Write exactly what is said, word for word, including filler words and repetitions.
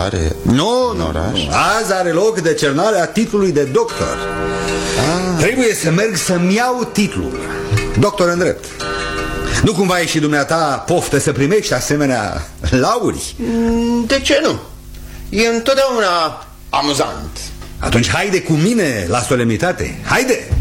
decernare Nu, în nu, oraș? nu. Azi are loc decernarea titlului de doctor. ah. Trebuie să merg să-mi iau titlul. Doctor în drept. Nu cumva ai și dumneata poftă să primești asemenea lauri? De ce nu? E întotdeauna amuzant. Atunci haide cu mine la solemnitate. Haide!